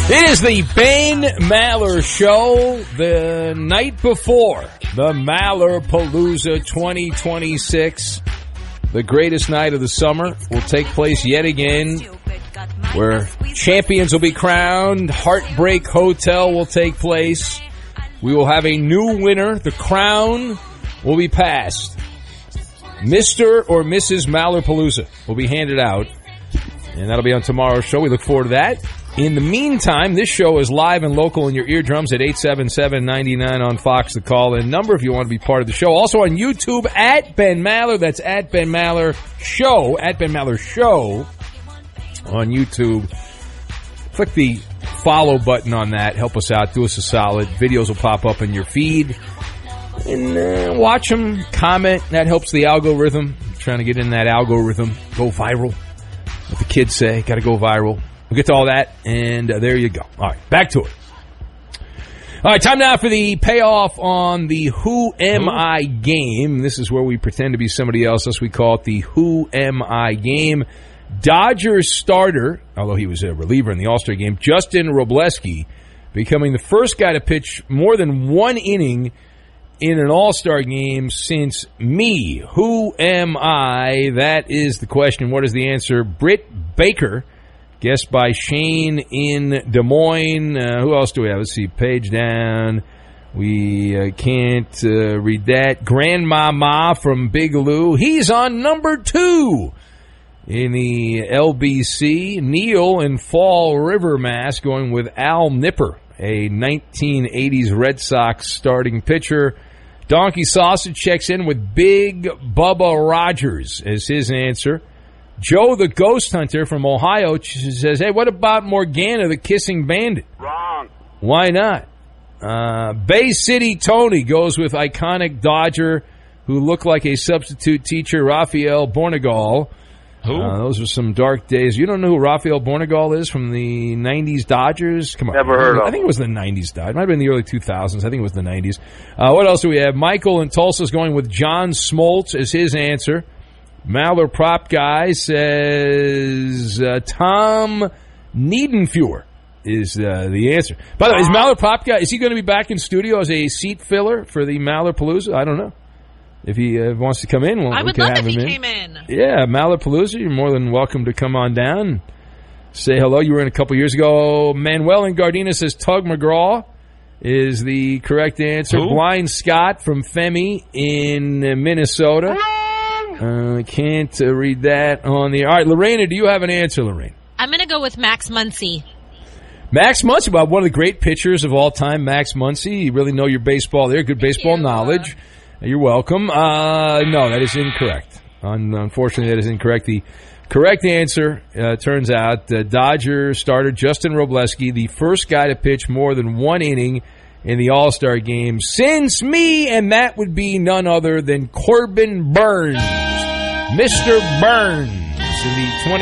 It is the Ben Maller Show the night before the Mallerpalooza 2026. The greatest night of the summer will take place yet again, where champions will be crowned. Heartbreak Hotel will take place. We will have a new winner. The crown will be passed. Mr. or Mrs. Mallerpalooza will be handed out, and that'll be on tomorrow's show. We look forward to that. In the meantime, this show is live and local in your eardrums at 877-99 on Fox, the call-in number if you want to be part of the show. Also on YouTube at Ben Maller. That's at Ben Maller Show. At Ben Maller Show on YouTube. Click the follow button on that. Help us out. Do us a solid. Videos will pop up in your feed. And watch them. Comment. That helps the algorithm. Trying to get in that algorithm. Go viral. What the kids say. Got to go viral. We'll get to all that, and there you go. All right, back to it. All right, time now for the payoff on the Who Am I game. This is where we pretend to be somebody else. Thus we call it the Who Am I game. Dodgers starter, although he was a reliever in the All-Star game, Justin Robleski, becoming the first guy to pitch more than one inning in an All-Star game since me. Who am I? That is the question. What is the answer? Britt Baker. Guessed by Shane in Des Moines. Who else do we have? Let's see. Page down. We can't read that. Grandmama from Big Lou. He's on number 2 in the LBC. Neil in Fall River, Mass. Going with Al Nipper, a 1980s Red Sox starting pitcher. Donkey Sausage checks in with Big Bubba Rogers as his answer. Joe the Ghost Hunter from Ohio says, hey, what about Morgana the Kissing Bandit? Wrong. Why not? Bay City Tony goes with iconic Dodger who looked like a substitute teacher, Rafael Bornegal. Who? Those are some dark days. You don't know who Rafael Bornegal is from the 90s Dodgers? Come on. Never heard of him. I think it was the 90s Dodgers. It might have been the early 2000s. I think it was the 90s. What else do we have? Michael in Tulsa's going with John Smoltz as his answer. Maller Prop Guy says Tom Niedenfuhr is the answer. By the way, is Maller Prop Guy, is he going to be back in studio as a seat filler for the Mallerpalooza? I don't know. If he wants to come in, I would love if he in. came in. Yeah, Mallerpalooza, you're more than welcome to come on down and say hello. You were in a couple years ago. Manuel in Gardena says Tug McGraw is the correct answer. Who? Blind Scott from Femi in Minnesota. Can't read that on the... All right, Lorena, do you have an answer, Lorraine? I'm going to go with Max Muncy. Max Muncy, one of the great pitchers of all time, Max Muncy. You really know your baseball there. Good baseball knowledge. You're welcome. No, that is incorrect. Unfortunately, that is incorrect. The correct answer, turns out, Dodger starter Justin Robleski, the first guy to pitch more than one inning in the All-Star game since me, and that would be none other than Corbin Burns. Mr. Burns in the